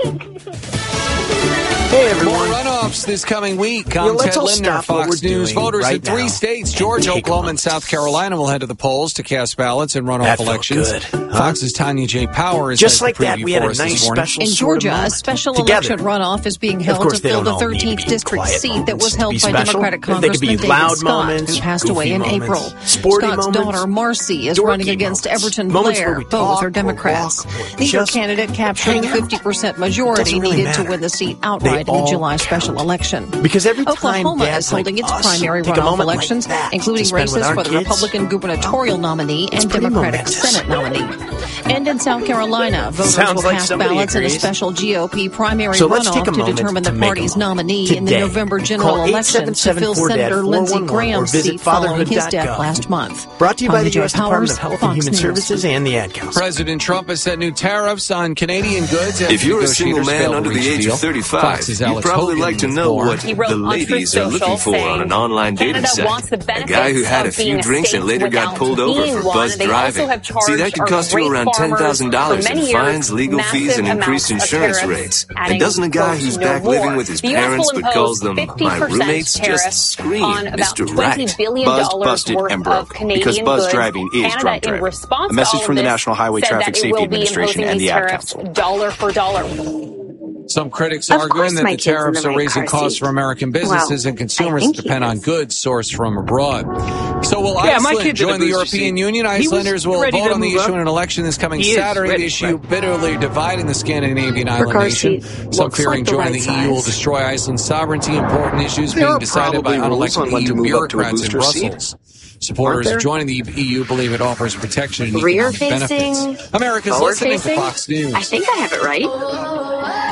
Hey, everyone. More runoffs this coming week. I'm Ted Lindner, Fox News. Voters in 3 states, Georgia, Oklahoma, and South Carolina, will head to the polls to cast ballots in runoff elections. Good, huh? Fox's Tanya J. Powers just has like the that, we had a nice special in Georgia, a special election runoff is being held to fill the 13th district seat that was held by Democratic Congressman David Scott, who passed away in April. Scott's daughter, Marcy, is running against Everton Blair. Both are Democrats. Neither candidate captured the 50% majority needed to win the seat outright in the July special election. Because every time Oklahoma is holding its primary runoff elections, including races for the Republican gubernatorial nominee and Democratic Senate nominee. And in South Carolina, voters will cast ballots in a special GOP primary runoff to determine the party's nominee in the November general election to fill Senator Lindsey Graham's seat following his death last month. Brought to you by the U.S. Department of Health and Human Services and the Ad Council. President Trump has set new tariffs on Canadian goods. If you're a single man under the age of 35, you'd probably like to know what the ladies are looking for on an online dating site. A guy who had a few drinks and later got pulled over for buzz driving. See, that could cost you around $10,000 in fines, legal fees, and increased insurance rates. And doesn't a guy who's back living with his parents but calls them my roommates just scream, Mr. Right? Buzz busted and broke because buzz driving is drunk driving. A message from the National Highway Traffic Safety Administration and the Ad Council. Dollar for dollar. Some critics arguing that the tariffs are raising costs for American businesses and consumers that depend on goods sourced from abroad. So will Iceland join the European Union? Icelanders will vote on the issue in an election this coming Saturday. The issue bitterly dividing the Scandinavian island nation. Some fearing joining the EU will destroy Iceland's sovereignty. Important issues being decided by unelected EU bureaucrats in Brussels. Supporters of joining the EU believe it offers protection and economic benefits. America's listening to Fox News. I think I have it right.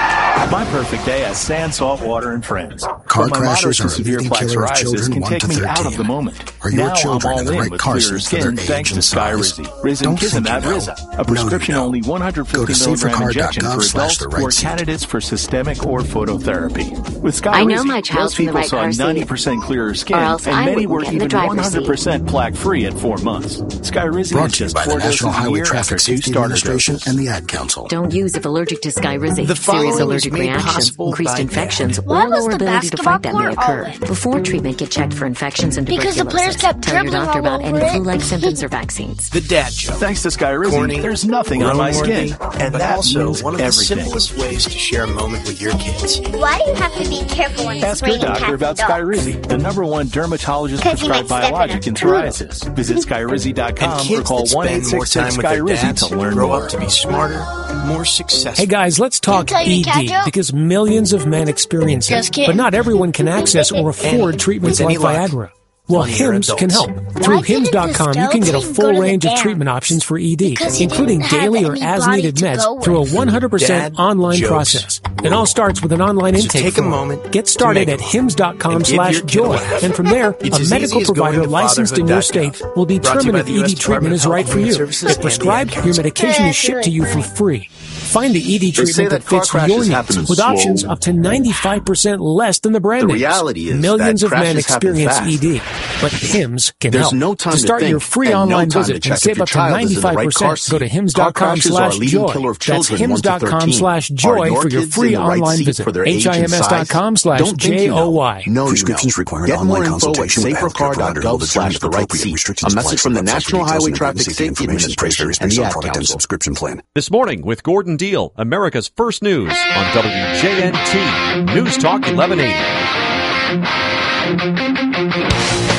My perfect day has sand, salt water, and friends. Car crashes are a leading killer of children 1 to 13. Out of the moment. Are your now children in the right car seat for their age and size? Don't think a prescription-only 150 milligram injection for adults who are candidates for systemic or phototherapy. With Skyrizi, most people saw 90% clearer skin, and many were even 100% plaque-free at 4 months. Skyrizi is just 4 doses a year after 2 starter doses. And the Ad Council. Don't use if allergic to Skyrizi. Serious allergic reactions, increased infections, or lower ability to fight that may occur. Before treatment, get checked for infections and tuberculosis. Because the players kept Tell your doctor about any flu-like symptoms or vaccines. The Dad Joke. Thanks to Skyrizi, there's nothing on my skin. And but that also means one of the everything. simplest ways to share a moment with your kids. Why do you have to be careful when Ask your doctor about Skyrizi, the #1 dermatologist-prescribed biologic in psoriasis. Visit Skyrizi.com or call 1-866-SKYRIZI to learn grow more. up to be smarter, more successful. Hey guys, let's talk ED, because millions of men experience it, but not everyone can access or afford treatments like Viagra. Well, Hims can help. Through Hims.com, you can get a full range of treatment options for ED, including daily or as-needed meds through a 100% online process. It all starts with an online intake form. Get started at Hims.com/joy, and from there, a medical provider licensed in your state will determine if ED treatment is right for you. If prescribed, your medication is shipped to you for free. Find the ED treatment that fits your needs with options up to 95% less than the brand names. Millions of men experience ED, but Hims can help. To start your free online visit and save up to 95%, go to Hims.com/joy. That's Hims.com/joy for your free online visit. HIMS.com/JOY. Prescriptions require an online consultation with a healthcare provider who will determine if appropriate restrictions apply. A message from the National Highway Traffic Safety Administration and the Ad Council. Subscription plan. This morning with Gordon Deal, America's First News on WJNT News Talk 1180.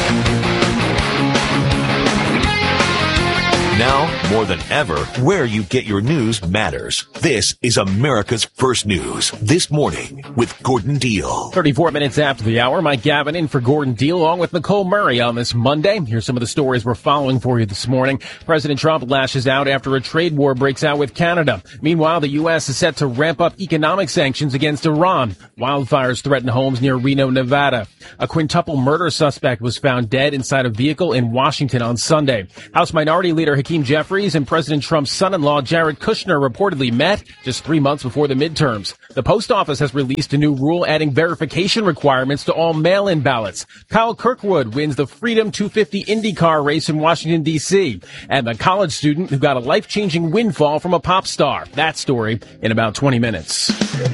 Now, more than ever, where you get your news matters. This is America's First News. This morning with Gordon Deal. 34 minutes after the hour, Mike Gavin in for Gordon Deal along with Nicole Murray on this Monday. Here's some of the stories we're following for you this morning. President Trump lashes out after a trade war breaks out with Canada. Meanwhile, the U.S. is set to ramp up economic sanctions against Iran. Wildfires threaten homes near Reno, Nevada. A quintuple murder suspect was found dead inside a vehicle in Washington on Sunday. House Minority Leader Hakeem Jeffries countries and President Trump's son-in-law Jared Kushner reportedly met just 3 months before the midterms. The post office has released a new rule adding verification requirements to all mail-in ballots. Kyle Kirkwood wins the Freedom 250 IndyCar race in Washington, D.C. And the college student who got a life-changing windfall from a pop star. That story in about 20 minutes.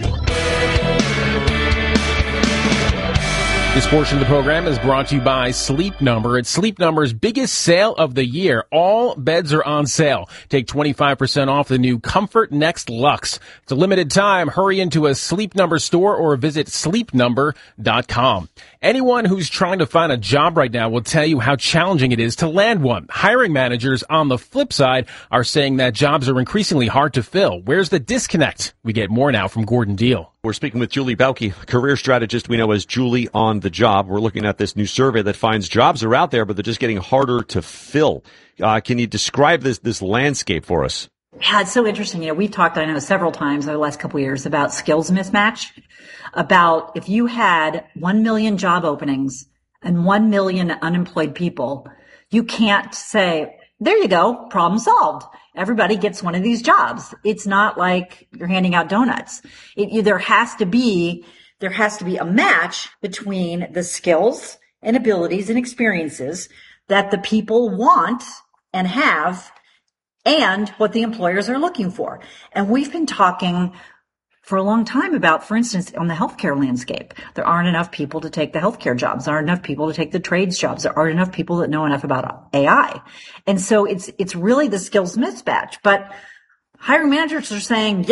This portion of the program is brought to you by Sleep Number. It's Sleep Number's biggest sale of the year. All beds are on sale. Take 25% off the new Comfort Next Luxe. It's a limited time. Hurry into a Sleep Number store or visit sleepnumber.com. Anyone who's trying to find a job right now will tell you how challenging it is to land one. Hiring managers, on the flip side, are saying that jobs are increasingly hard to fill. Where's the disconnect? We get more now from Gordon Deal. We're speaking with Julie Bauke, career strategist we know as Julie on the Job. We're looking at this new survey that finds jobs are out there, but they're just getting harder to fill. Can you describe this landscape for us? Yeah, it's so interesting. We've talked, I know, several times over the last couple of years about skills mismatch, about if you had 1 million job openings and 1 million unemployed people, you can't say, there you go, problem solved. Everybody gets one of these jobs. It's not like you're handing out donuts. There has to be a match between the skills and abilities and experiences that the people want and have and what the employers are looking for. And we've been talking for a long time about, for instance, on the healthcare landscape, there aren't enough people to take the healthcare jobs. There aren't enough people to take the trades jobs. There aren't enough people that know enough about AI. And so it's really the skills mismatch. But hiring managers are saying,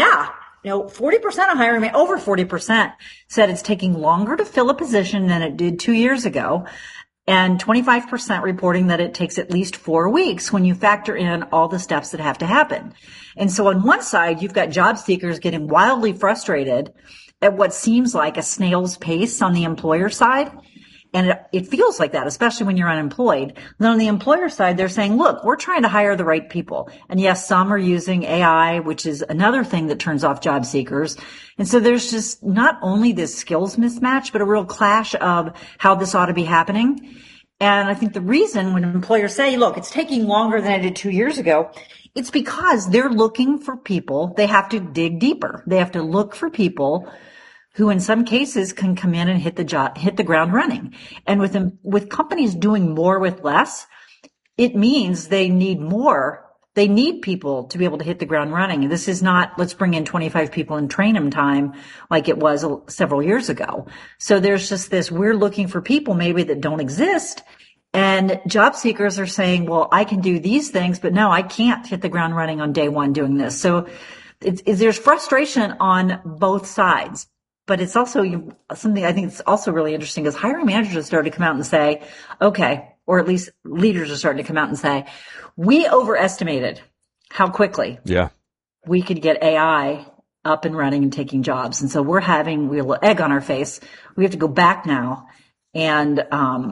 40% of hiring, over 40% said it's taking longer to fill a position than it did 2 years ago. And 25% reporting that it takes at least 4 weeks when you factor in all the steps that have to happen. And so on one side, you've got job seekers getting wildly frustrated at what seems like a snail's pace on the employer side. And it feels like that, especially when you're unemployed. Then on the employer side, they're saying, look, we're trying to hire the right people. And yes, some are using AI, which is another thing that turns off job seekers. And so there's just not only this skills mismatch, but a real clash of how this ought to be happening. And I think the reason when employers say, look, it's taking longer than it did 2 years ago, it's because they're looking for people. They have to dig deeper. They have to look for people who in some cases can come in and hit the ground running. And with companies doing more with less, it means they need more. They need people to be able to hit the ground running. This is not, let's bring in 25 people and train them time like it was several years ago. So there's just this, we're looking for people maybe that don't exist. And job seekers are saying, well, I can do these things, but no, I can't hit the ground running on day one doing this. So there's frustration on both sides. But it's also something I think it's also really interesting is hiring managers have started to come out and say, okay, or at least leaders are starting to come out and say, we overestimated how quickly we could get AI up and running and taking jobs. And so we have a egg on our face. We have to go back now and,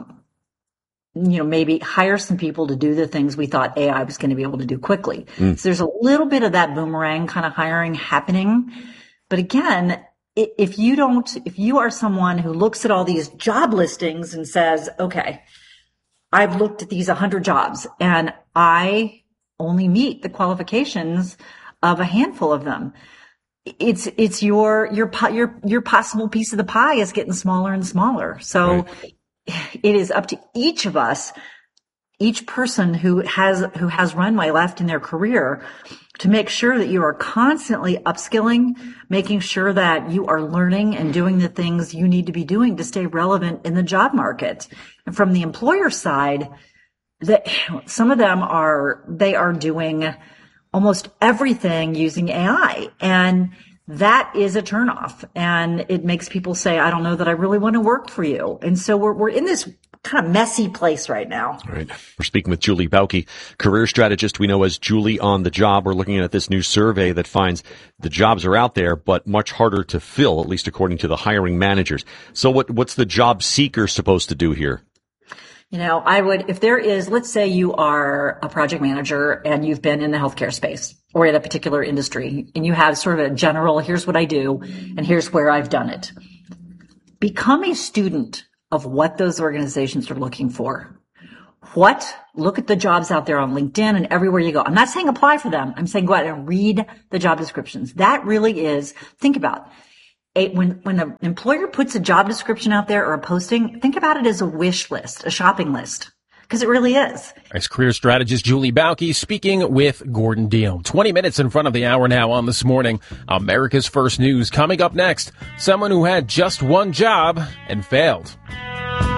maybe hire some people to do the things we thought AI was going to be able to do quickly. So there's a little bit of that boomerang kind of hiring happening. But again, if you are someone who looks at all these job listings and says, okay, I've looked at these 100 jobs and I only meet the qualifications of a handful of them. It's your possible piece of the pie is getting smaller and smaller. So it is up to each of us, each person who has runway left in their career to make sure that you are constantly upskilling, making sure that you are learning and doing the things you need to be doing to stay relevant in the job market. And from the employer side, some of them are doing almost everything using AI. And that is a turnoff. And it makes people say, I don't know that I really want to work for you. And so we're in this kind of messy place right now. All right. We're speaking with Julie Bauke, career strategist we know as Julie on the Job. We're looking at this new survey that finds the jobs are out there, but much harder to fill, at least according to the hiring managers. So what's the job seeker supposed to do here? Let's say you are a project manager and you've been in the healthcare space or in a particular industry and you have sort of a general, here's what I do and here's where I've done it. Become a student of what those organizations are looking for. what? Look at the jobs out there on LinkedIn and everywhere you go. I'm not saying apply for them. I'm saying go out and read the job descriptions. That really is, think about it. When an employer puts a job description out there or a posting, think about it as a wish list, a shopping list. Because it really is. As career strategist Julie Bauke speaking with Gordon Deal. 20 minutes in front of the hour now on This Morning. America's First News coming up next. Someone who had just one job and failed.